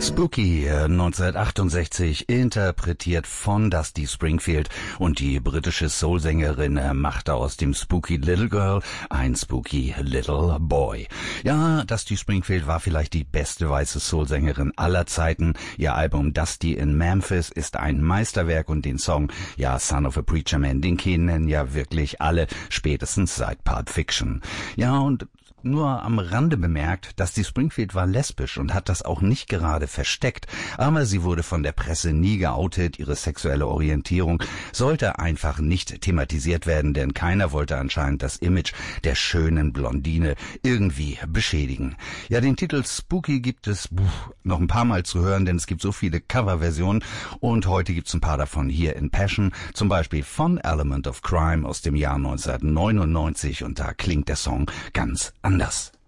Spooky 1968, interpretiert von Dusty Springfield, und die britische Soulsängerin machte aus dem Spooky Little Girl ein Spooky Little Boy. Ja, Dusty Springfield war vielleicht die beste weiße Soulsängerin aller Zeiten. Ihr Album Dusty in Memphis ist ein Meisterwerk und den Song, ja, Son of a Preacher Man, den kennen ja wirklich alle, spätestens seit Pulp Fiction. Ja, und nur am Rande bemerkt, Dusty Springfield war lesbisch und hat das auch nicht gerade versteckt, aber sie wurde von der Presse nie geoutet. Ihre sexuelle Orientierung sollte einfach nicht thematisiert werden, denn keiner wollte anscheinend das Image der schönen Blondine irgendwie beschädigen. Ja, den Titel Spooky gibt es noch ein paar Mal zu hören, denn es gibt so viele Coverversionen und heute gibt's ein paar davon hier in Passion, zum Beispiel von Element of Crime aus dem Jahr 1999 und da klingt der Song ganz anders.